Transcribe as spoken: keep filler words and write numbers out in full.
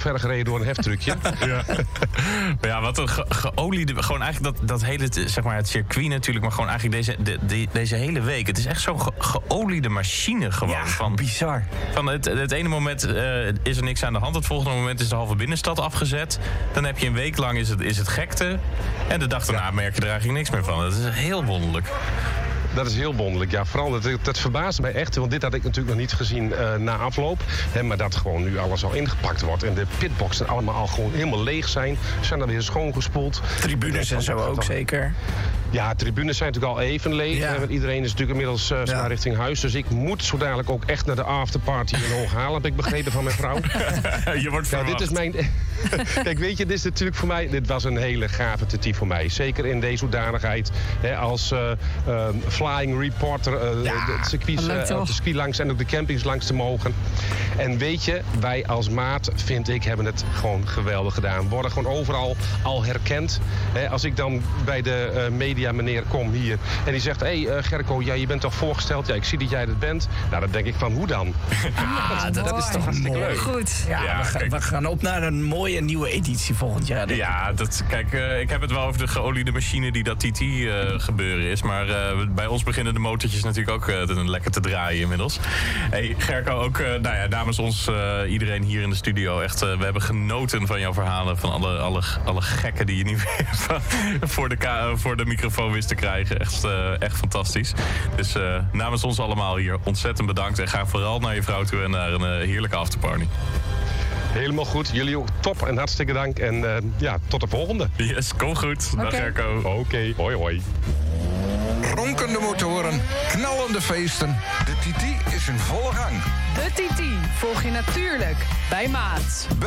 omvergereden door een heftruckje. Ja. Ja, wat een ge- geoliede... Gewoon eigenlijk dat, dat hele, zeg maar, het circuit natuurlijk... maar gewoon eigenlijk deze, de, de, deze hele week. Het is echt zo'n ge- geoliede machine gewoon. Ja, van, bizar. Van het, het ene moment uh, is er niks aan de hand. Het volgende moment is de halve binnenstad afgezet. Dan heb je een week lang is het, is het gekte. En de dag daarna merk je er eigenlijk niks meer van. Dat is heel wonderlijk. Dat is heel wonderlijk. Ja, vooral dat, dat verbaast mij echt. Want dit had ik natuurlijk nog niet gezien uh, na afloop. Hè, maar dat gewoon nu alles al ingepakt wordt. En de pitboxen allemaal al gewoon helemaal leeg zijn. Zijn dan weer schoongespoeld. Tribunes en zo ook zeker. Ja, tribunes zijn natuurlijk al even leeg. Ja. Hè, want iedereen is natuurlijk inmiddels uh, ja. richting huis. Dus ik moet zo dadelijk ook echt naar de afterparty in Hooghalen. Heb ik begrepen van mijn vrouw. Je wordt ja, dit is mijn... Kijk, weet je, dit is natuurlijk voor mij... Dit was een hele gave titief voor mij. Zeker in deze hoedanigheid. Hè, als uh, uh, flying reporter uh, ja, de, circuits, uh, de circuit langs en ook de campings langs te mogen. En weet je, wij als maat, vind ik, hebben het gewoon geweldig gedaan. Worden gewoon overal al herkend. Hè, als ik dan bij de uh, media meneer kom hier en die zegt... hé hey, uh, Gerco, ja, je bent toch voorgesteld? Ja, ik zie dat jij dat bent. Nou, dan denk ik van, hoe dan? Ah, dat, dat is toch hartstikke leuk. Goed. Ja, Ja, we, gaan, we gaan op naar een mooie nieuwe editie volgend jaar. Ja, dat, kijk, uh, ik heb het wel over de geoliede machine die dat T T uh, gebeuren is. Maar uh, bij ons beginnen de motortjes natuurlijk ook uh, lekker te draaien inmiddels. Hey, Gerco, ook uh, nou ja, namens ons, uh, iedereen hier in de studio, echt, uh, we hebben genoten van jouw verhalen. Van alle, alle, alle gekken die je niet meer voor, de ka- voor de microfoon wist te krijgen. Echt, uh, echt fantastisch. Dus uh, namens ons allemaal hier ontzettend bedankt. En ga vooral naar je vrouw toe en naar een uh, heerlijke afterparty. Helemaal goed. Jullie ook top en hartstikke dank. En uh, ja, tot de volgende. Yes, kom goed. Dag Okay. Gerco. Oké, okay. Hoi hoi. Ronkende motoren, knallende feesten. De T T is in volle gang. De T T volg je natuurlijk bij Maat.